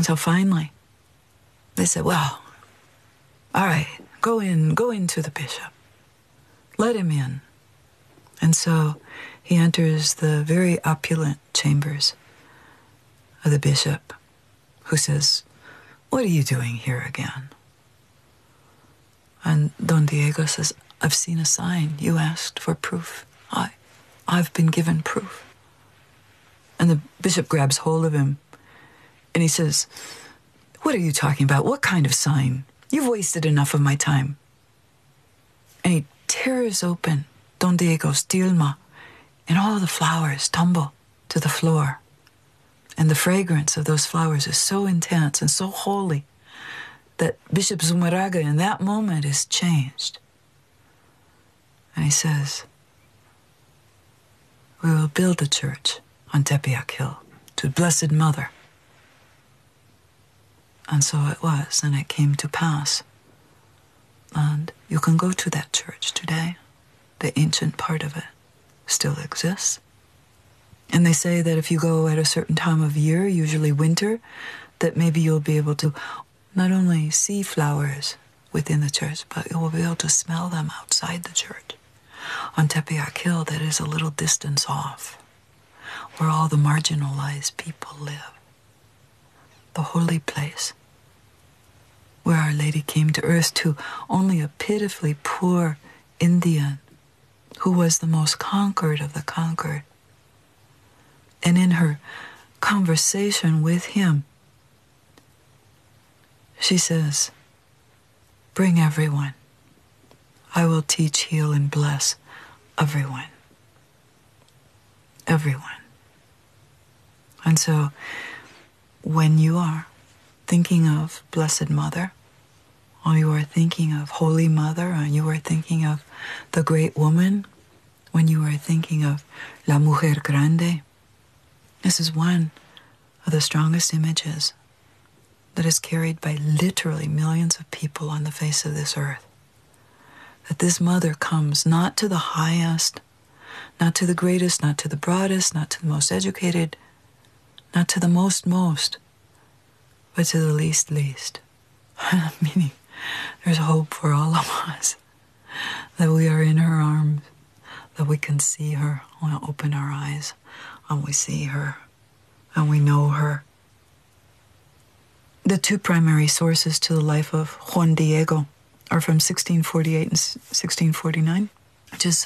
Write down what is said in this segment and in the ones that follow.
Until finally, they said, well, all right, go into the bishop. Let him in. And so he enters the very opulent chambers of the bishop, who says, what are you doing here again? And Don Diego says, I've seen a sign. You asked for proof. I've been given proof. And the bishop grabs hold of him and he says, what are you talking about? What kind of sign? You've wasted enough of my time. And he tears open Don Diego's tilma, and all the flowers tumble to the floor. And the fragrance of those flowers is so intense and so holy that Bishop Zumarraga in that moment is changed. And he says, we will build a church on Tepeyac Hill to Blessed Mother. And so it was, and it came to pass. And you can go to that church today. The ancient part of it still exists. And they say that if you go at a certain time of year, usually winter, that maybe you'll be able to not only see flowers within the church, but you will be able to smell them outside the church. On Tepeyac Hill, that is a little distance off, where all the marginalized people live. The holy place, where Our Lady came to earth to only a pitifully poor Indian who was the most conquered of the conquered. And in her conversation with him, she says, bring everyone. I will teach, heal, and bless everyone. Everyone. And so, when you are thinking of Blessed Mother, or you are thinking of Holy Mother, or you are thinking of the Great Woman, when you are thinking of La Mujer Grande, this is one of the strongest images that is carried by literally millions of people on the face of this earth. That this mother comes not to the highest, not to the greatest, not to the broadest, not to the most educated, not to the most, but to the least. Meaning, there's hope for all of us. That we are in her arms, that we can see her, we open our eyes, and we see her, and we know her. The two primary sources to the life of Juan Diego are from 1648 and 1649, which is,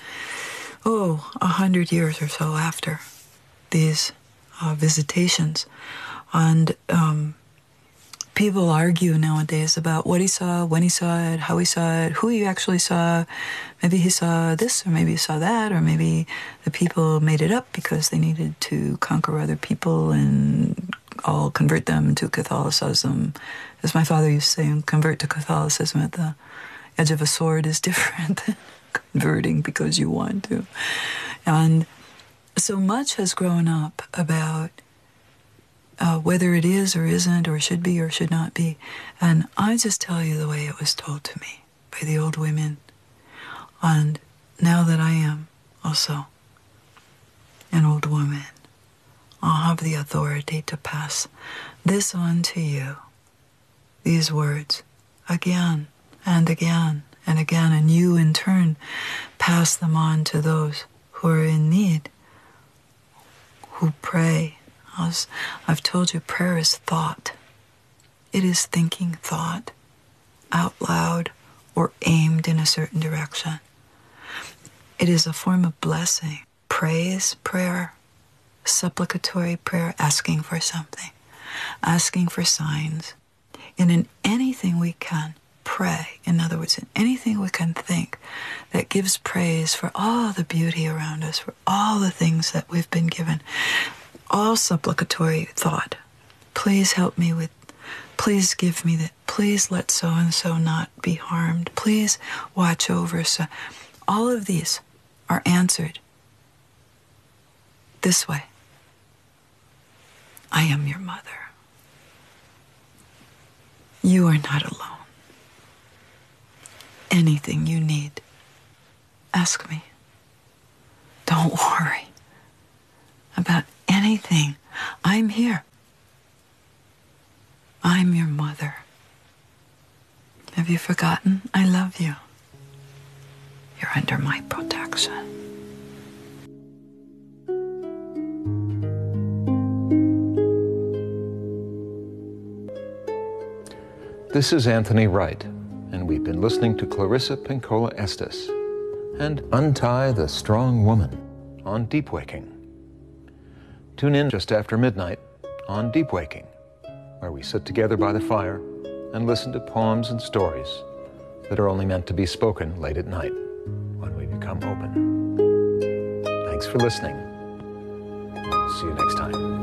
100 years or so after these visitations. And people argue nowadays about what he saw, when he saw it, how he saw it, who he actually saw. Maybe he saw this, or maybe he saw that, or maybe the people made it up because they needed to conquer other people and all convert them to Catholicism. As my father used to say, convert to Catholicism at the edge of a sword is different than converting because you want to. And so much has grown up about whether it is or isn't, or should be or should not be. And I just tell you the way it was told to me by the old women. And now that I am also an old woman, I'll have the authority to pass this on to you, these words, again and again and again, and you in turn pass them on to those who are in need, who pray. As I've told you, prayer is thought. It is thinking thought out loud or aimed in a certain direction. It is a form of blessing, praise, prayer, supplicatory prayer, asking for something, asking for signs. And in anything we can pray, in other words, in anything we can think that gives praise for all the beauty around us, for all the things that we've been given, all supplicatory thought. Please help me with, please give me that, please let so-and-so not be harmed, please watch over so. All of these are answered this way. I am your mother. You are not alone. Anything you need, ask me. Don't worry about anything. I'm here. I'm your mother. Have you forgotten? I love you. You're under my protection. This is Anthony Wright, and we've been listening to Clarissa Pinkola Estes and Untie the Strong Woman on Deep Waking. Tune in just after midnight on Deep Waking, where we sit together by the fire and listen to poems and stories that are only meant to be spoken late at night when we become open. Thanks for listening. See you next time.